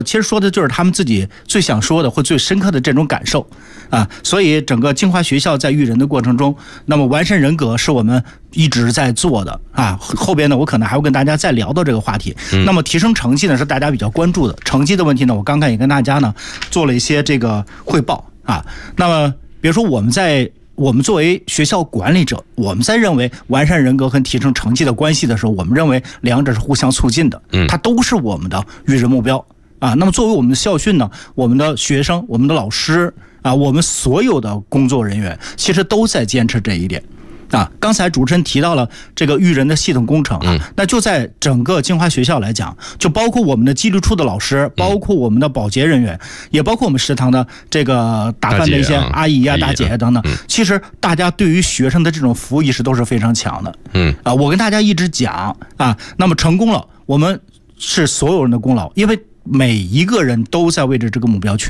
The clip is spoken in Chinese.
其实说的就是他们自己最想说的或最深刻的这种感受啊。所以整个京华学校在育人的过程中，那么完善人格是我们一直在做的啊。后边呢，我可能还会跟大家再聊到这个话题。那么提升成绩呢，是大家比较关注的成绩的问题呢，我刚刚也跟大家呢做了一些这个汇报啊。那么比如说我们作为学校管理者，我们在认为完善人格和提升成绩的关系的时候，我们认为两者是互相促进的，它都是我们的育人目标啊。那么作为我们的校训呢，我们的学生、我们的老师啊，我们所有的工作人员，其实都在坚持这一点。啊，刚才主持人提到了这个育人的系统工程啊，那就在整个京华学校来讲，就包括我们的纪律处的老师，包括我们的保洁人员，也包括我们食堂的这个打饭的一些阿姨啊、大姐啊等等。其实大家对于学生的这种服务意识都是非常强的。我跟大家一直讲啊，那么成功了，我们是所有人的功劳，因为每一个人都在为着这个目标去